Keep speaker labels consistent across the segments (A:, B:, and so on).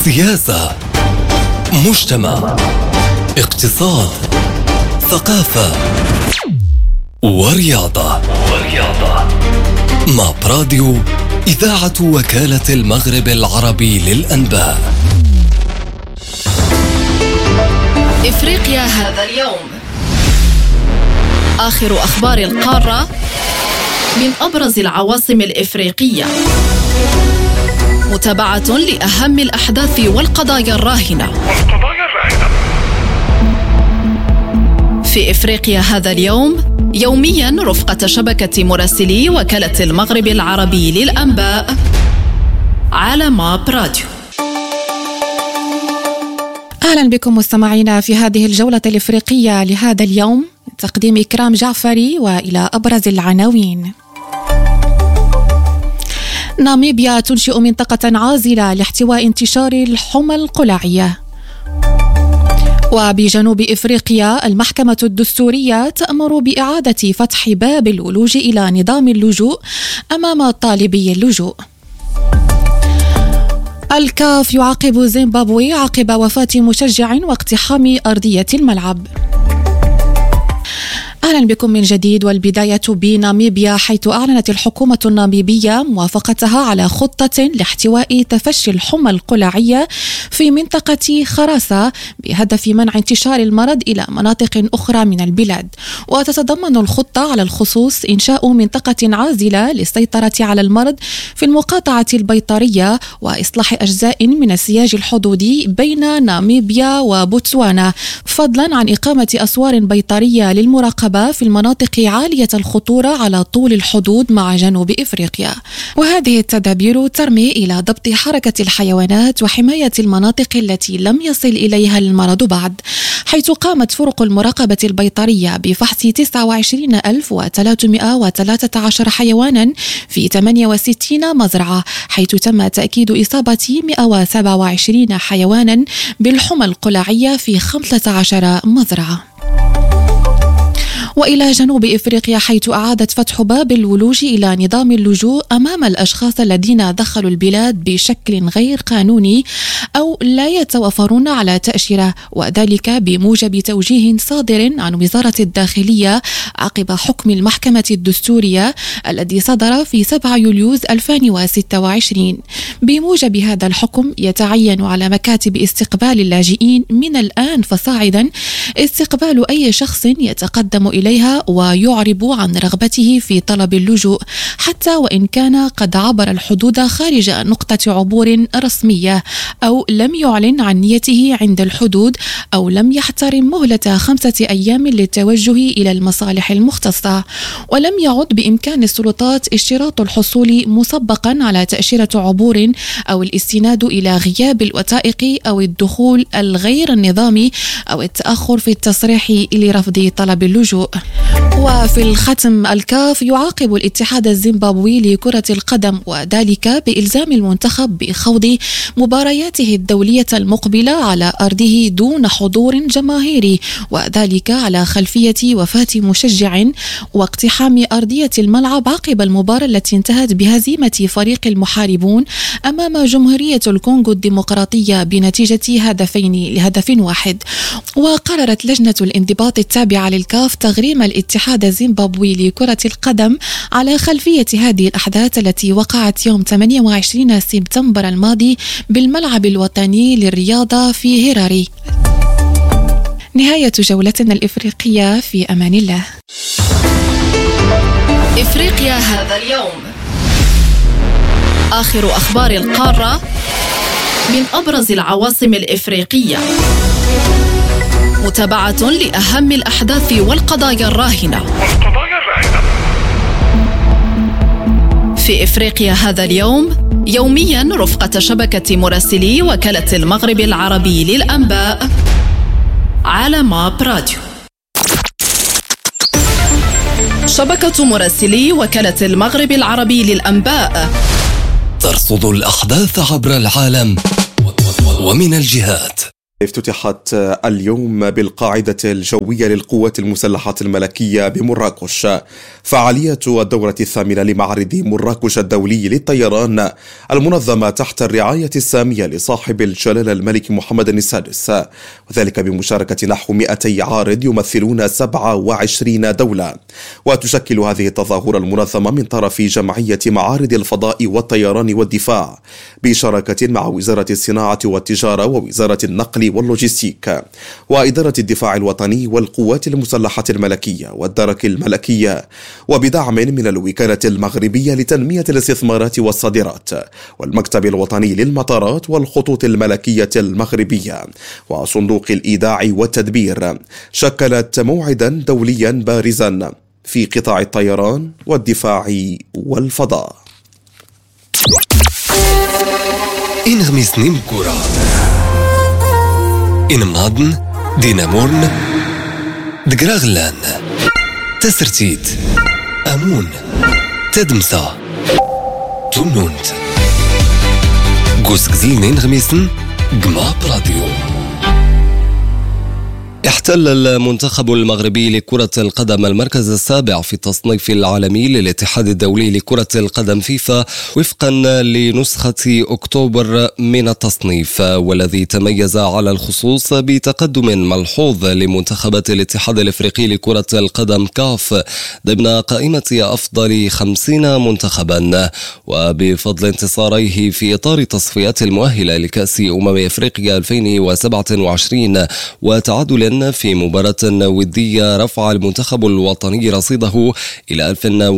A: سياسة، مجتمع، اقتصاد، ثقافة ورياضة. مع راديو إذاعة وكالة المغرب العربي للأنباء.
B: إفريقيا هذا اليوم، آخر أخبار القارة من أبرز العواصم الإفريقية، متابعة لأهم الأحداث والقضايا الراهنة. في إفريقيا هذا اليوم، يوميا رفقة شبكة مراسلي وكالة المغرب العربي للأنباء على ماب راديو.
C: أهلا بكم مستمعينا في هذه الجولة الإفريقية لهذا اليوم، تقديم إكرام جعفري، وإلى أبرز العناوين. ناميبيا تنشئ منطقة عازلة لاحتواء انتشار الحمى القلعية. وبجنوب إفريقيا، المحكمة الدستورية تأمر بإعادة فتح باب الولوج إلى نظام اللجوء أمام طالبي اللجوء. الكاف يعاقب زيمبابوي عقب وفاة مشجع واقتحام أرضية الملعب. أهلا بكم من جديد، والبداية بناميبيا، حيث أعلنت الحكومة الناميبية موافقتها على خطة لاحتواء تفشي الحمى القلعية في منطقة خراسة بهدف منع انتشار المرض إلى مناطق أخرى من البلاد. وتتضمن الخطة على الخصوص إنشاء منطقة عازلة للسيطرة على المرض في المقاطعة البيطرية، وإصلاح أجزاء من السياج الحدودي بين ناميبيا وبوتسوانا، فضلا عن إقامة أسوار بيطرية للمراقبة في المناطق عالية الخطورة على طول الحدود مع جنوب إفريقيا. وهذه التدابير ترمي إلى ضبط حركة الحيوانات وحماية المناطق التي لم يصل إليها المرض بعد، حيث قامت فرق المراقبة البيطرية بفحص 29313 حيوانا في 68 مزرعة، حيث تم تأكيد إصابة 127 حيوانا بالحمى القلعية في 15 مزرعة. وإلى جنوب إفريقيا، حيث أعادت فتح باب الولوج إلى نظام اللجوء أمام الأشخاص الذين دخلوا البلاد بشكل غير قانوني أو لا يتوافرون على تأشيرة، وذلك بموجب توجيه صادر عن وزارة الداخلية عقب حكم المحكمة الدستورية الذي صدر في 7 يوليو 2026. بموجب هذا الحكم، يتعين على مكاتب استقبال اللاجئين من الآن فصاعدا استقبال أي شخص يتقدم إليها ويعرب عن رغبته في طلب اللجوء، حتى وإن كان قد عبر الحدود خارج نقطة عبور رسمية، أو لم يعلن عن نيته عند الحدود، أو لم يحترم مهلة 5 أيام للتوجه إلى المصالح المختصة. ولم يعد بإمكان السلطات اشتراط الحصول مسبقا على تأشيرة عبور أو الاستناد إلى غياب الوثائق أو الدخول الغير النظامي أو التأخر في التصريح لرفض طلب اللجوء. وفي الختم، الكاف يعاقب الاتحاد الزيمبابوي لكرة القدم، وذلك بإلزام المنتخب بخوض مبارياته الدولية المقبلة على أرضه دون حضور جماهيري، وذلك على خلفية وفاة مشجع واقتحام أرضية الملعب عقب المباراة التي انتهت بهزيمة فريق المحاربون أمام جمهورية الكونغو الديمقراطية بنتيجة 2-1. وقررت لجنة الانضباط التابعة للكاف تغريم الاتحاد الزيمبابوي لكرة القدم على خلفية هذه الأحداث التي وقعت يوم 28 سبتمبر الماضي بالملعب الوطني للرياضة في هراري. نهاية جولتنا الإفريقية، في أمان الله.
B: إفريقيا هذا اليوم، آخر أخبار القارة من أبرز العواصم الإفريقية، متابعة لأهم الأحداث والقضايا الراهنة. في إفريقيا هذا اليوم، يوميا رفقة شبكة مراسلي وكالة المغرب العربي للأنباء على ماب راديو. شبكة مراسلي وكالة المغرب العربي للأنباء
A: ترصد الأحداث عبر العالم ومن الجهات.
D: افتتحت اليوم بالقاعدة الجوية للقوات المسلحة الملكية بمراكش فعالية الدورة الثامنة لمعرض مراكش الدولي للطيران المنظمة تحت الرعاية السامية لصاحب الجلالة الملك محمد السادس، وذلك بمشاركة نحو 200 عارض يمثلون 27 دولة. وتشكل هذه التظاهرة المنظمة من طرف جمعية معارض الفضاء والطيران والدفاع بشراكة مع وزارة الصناعة والتجارة ووزارة النقل واللوجستيك وإدارة الدفاع الوطني والقوات المسلحة الملكية والدرك الملكية، وبدعم من الوكالة المغربية لتنمية الاستثمارات والصادرات والمكتب الوطني للمطارات والخطوط الملكية المغربية وصندوق الإيداع والتدبير، شكلت موعدا دوليا بارزا في قطاع الطيران والدفاع والفضاء.
A: إن غميس نيم كورة إن مناضن دينامورن دقراغلان تسرتيت أمون تدمسا تونونت قوس قزيل نين غميسن قما براديو. احتل المنتخب المغربي لكرة القدم المركز السابع في التصنيف العالمي للاتحاد الدولي لكرة القدم فيفا وفقا لنسخة أكتوبر من التصنيف، والذي تميز على الخصوص بتقدم ملحوظ لمنتخبات الاتحاد الافريقي لكرة القدم كاف ضمن قائمة أفضل 50 منتخبا، وبفضل انتصاريه في إطار تصفيات المؤهلة لكأس أفريقيا 2027 وتعادل في مباراة ودية رفع المنتخب الوطني رصيده إلى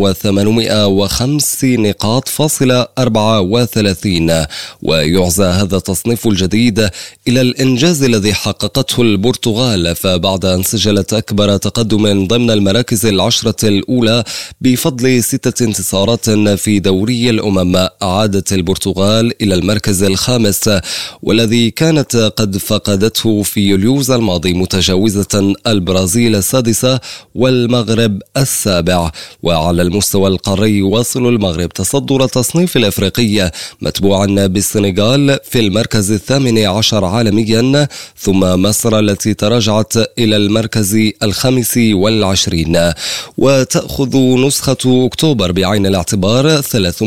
A: 1805 نقاط فاصلة 34. ويعزى هذا التصنيف الجديد إلى الإنجاز الذي حققته البرتغال، فبعد أن سجلت أكبر تقدم ضمن المراكز 10 الأولى بفضل 6 انتصارات في دوري الأمم، عادت البرتغال إلى المركز الخامس والذي كانت قد فقدته في يوليوز الماضي، متجاوزة البرازيل السادسة والمغرب السابع. وعلى المستوى القاري يواصل المغرب تصدر التصنيف الأفريقي متبوعا بالسنغال في المركز 18 عالميا، ثم مصر التي تراجعت إلى المركز 25. وتأخذ نسخة أكتوبر بعين الاعتبار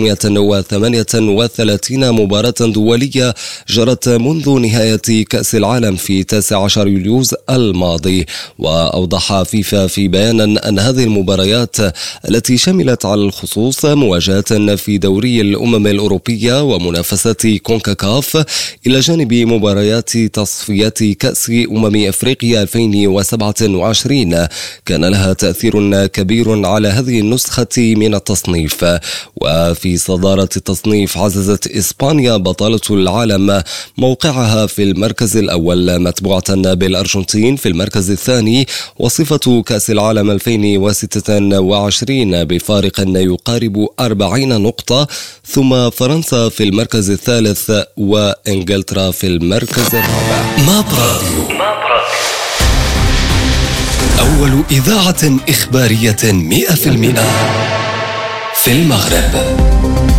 A: 338 مباراة دولية جرت منذ نهاية كأس العالم في 19 يوليوز الماضي. وأوضح فيفا في بيان أن هذه المباريات التي شملت على الخصوص مواجهات في دوري الأمم الأوروبية ومنافسات كونكاكاف إلى جانب مباريات تصفيات كأس أفريقيا 2027 كان لها تأثير كبير على هذه النسخة من التصنيف. وفي صدارة التصنيف عززت إسبانيا بطلة العالم موقعها في المركز الأول متبوعة بالأرجنتين في المركز الثاني، وصفة كأس العالم 2026 بفارق يقارب 40 نقطة، ثم فرنسا في المركز الثالث وإنجلترا في المركز الرابع. ما براديو أول إذاعة إخبارية 100% في المغرب.